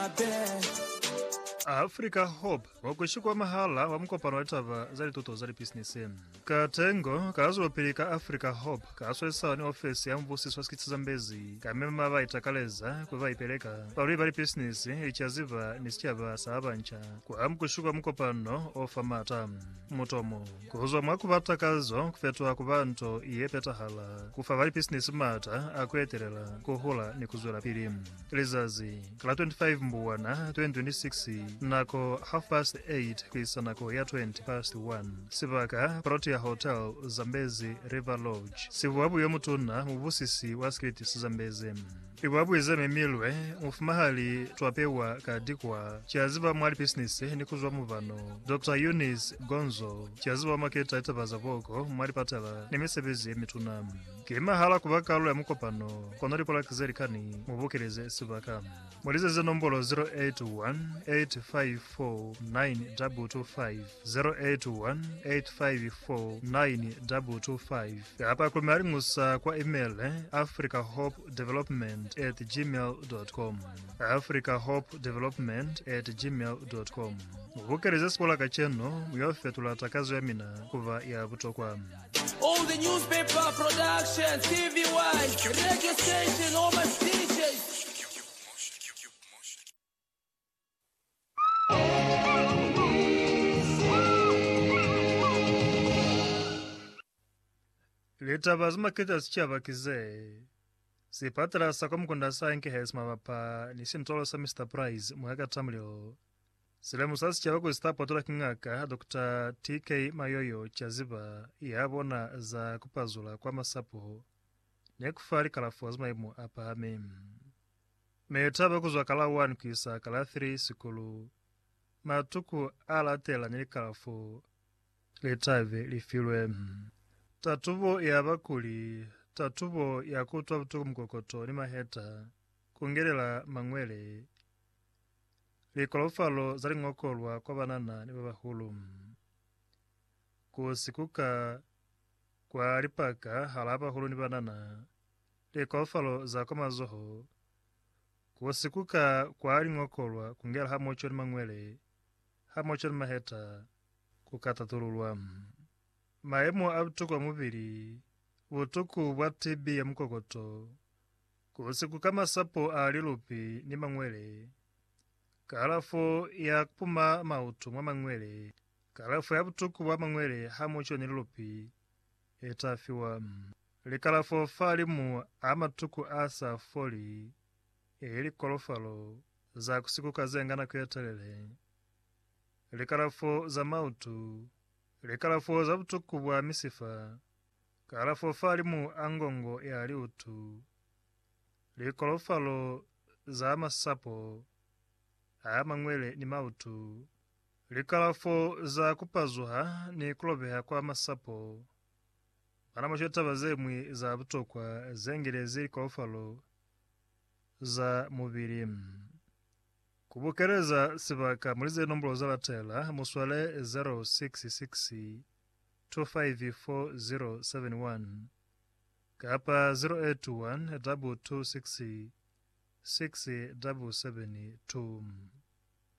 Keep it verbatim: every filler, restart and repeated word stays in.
Africa Hope wakushikwa mahala wa mkopano wa itava zali tuto zali business. Katengo kazulopilika Africa Hope kaswesa ni ofisi ya mvusi swaskitsi Zambezi kamema vaitakaleza kuvaipeleka pauli bali business ichaziva nisichava saabancha kwa mkushikwa mkopano ofamata mutomo kuzwa mwakuvata kazo kufetwa kuvanto iye petahala kufa bali business mata akueterela kuhula ni kuzwela pili lizazi kala twenty-five mbuwana twenty twenty-six nako half past eight kwisa nako ya twenty past one sivaka Protea Hotel Zambezi River Lodge sivuabu yomutuna muvusisi wa skiti Zambezi iwabu izeme milwe mufumahali twapewa kadikwa chiaziva mwali business ni kuzwa muvano Doctor Eunice Gonzo chiaziva maketa itabaza voko mwali patela ni misebezi mituna kimahala kuvakalo ya mukopano konori pola kizerikani muvukeleze sivaka mwalize zenombolo zero eight one eight five four nine two two five zero eight one eight five four nine two two five hapa kumari ngusa kwa email eh? africahopedevelopment at gmail dot com africahopedevelopment at gmail dot com muvukeleze sipola kacheno muyofetula takazo ya mina kuva ya butokwa all the newspaper production T V wise radio station all my D Js litava zimaketa zichava kize sipatala sako mkunda sanke hesma vapa ni sintolo sa Mister Price mwaka tamlio sile musasi chava kuzistapo tola kingaka Doctor T K Mayoyo chaziva yabona za kupazula kwa masapo ne kufali kalafu zimaimu apa ame metaba kuzwa kala one kwisa kala three sikulu matuku ala tela ni kalafu litave lifilwe tatuvo ya bakuli tatuvo ya kutwa butuku mkokoto ni maheta kungerela mangwele likolofalo zali ngokolwa kwa banana ni babahulu kusikuka kwa lipaka halaba hulu ni banana likolofalo za kwa mazoho kusikuka kwa ngokolwa kungera hamocho ni mangwele hamocho ni maheta kukatatululwa maemu abutuku wa mubiri butuku bwa T B ya mkokoto kusiku kama sapo alilupi ni mangwele kalafu ya kupuma mautu mwa mangwele kalafu ya butuku bwa mangwele hamucho ni lupi etafiwa likalafu falimu amatuku asa foli ili kolofalo za kusiku kazengana kuyatalele likalafu za mautu likalafu za butuku bwa misifa kalafu falimu angongo ya liutu likolofalo za masapo aya mangwele ni mautu likalafu za kupazuha ni kulobeha kwa masapo manamosheta bazemwi za butokwa zengele zili kolofalo za mubiri kubukereza sibaka mulize nombolo za latela muswale zero six six two five four zero seven one kapa zero eight one two two six six seven seven two